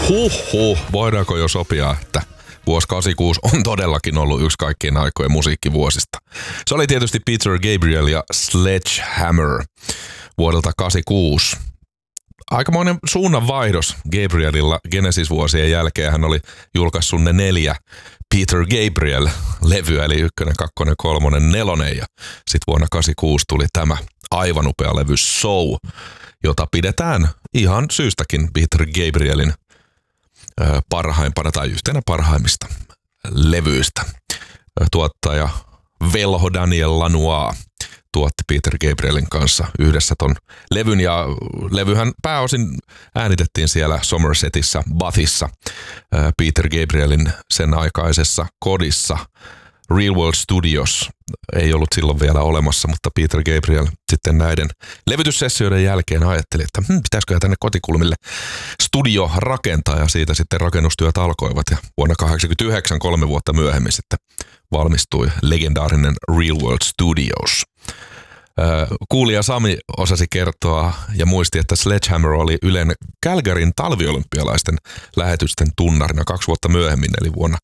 Voidaanko jo sopia, että vuosi 86 on todellakin ollut yksi kaikkien aikojen musiikkivuosista. Se oli tietysti Peter Gabriel ja Sledgehammer vuodelta 86. Aikamoinen suunnanvaihdos Gabrielilla Genesis-vuosien jälkeen. Hän oli julkaissut ne 4 Peter Gabriel-levyä, eli 1, 2, 3, 4. Ja sitten vuonna 86 tuli tämä aivan upea levy So, jota pidetään ihan syystäkin Peter Gabrielin parhaimpana tai yhtenä parhaimmista levyistä. Tuottaja velho Daniel Lanois tuotti Peter Gabrielin kanssa yhdessä ton levyn, ja levyhän pääosin äänitettiin siellä Somersetissä, Bathissa, Peter Gabrielin sen aikaisessa kodissa. Real World Studios ei ollut silloin vielä olemassa, mutta Peter Gabriel sitten näiden levytyssessioiden jälkeen ajatteli, että pitäisikö tänne kotikulmille studio rakentaa, ja siitä sitten rakennustyöt alkoivat, ja vuonna 1989, 3 vuotta myöhemmin sitten valmistui legendaarinen Real World Studios. Kuulija Sami osasi kertoa ja muisti, että Sledgehammer oli Ylen Calgaryn talviolympialaisten lähetysten tunnarina 2 vuotta myöhemmin, eli vuonna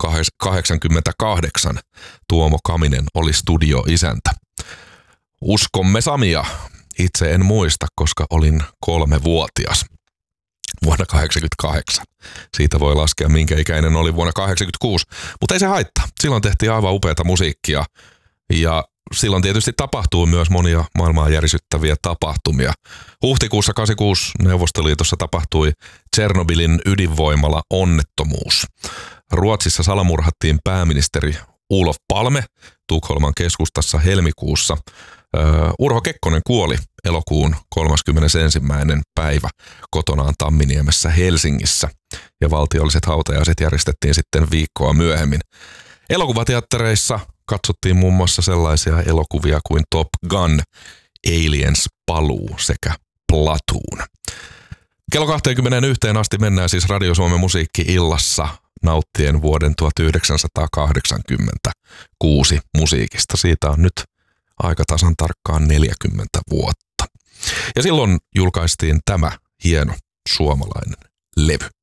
1988 Tuomo Kaminen oli studioisäntä. Uskomme Samia. Itse en muista, koska olin 3-vuotias vuonna 1988. Siitä voi laskea, minkä ikäinen oli vuonna 1986. Mutta ei se haittaa. Silloin tehtiin aivan upeata musiikkia, ja silloin tietysti tapahtuu myös monia maailmaa järisyttäviä tapahtumia. Huhtikuussa 1986 Neuvostoliitossa tapahtui Tšernobylin ydinvoimala onnettomuus. Ruotsissa salamurhattiin pääministeri Olof Palme Tukholman keskustassa helmikuussa. Urho Kekkonen kuoli elokuun 31. päivä kotonaan Tamminiemessä Helsingissä, ja valtiolliset hautajaiset järjestettiin sitten viikkoa myöhemmin. Elokuvateattereissa katsottiin muun muassa sellaisia elokuvia kuin Top Gun, Aliens Paluu sekä Platoon. Kello 21 asti mennään siis Radio Suomen musiikki-illassa nauttien vuoden 1986 musiikista. Siitä on nyt aika tasan tarkkaan 40 vuotta. Ja silloin julkaistiin tämä hieno suomalainen levy.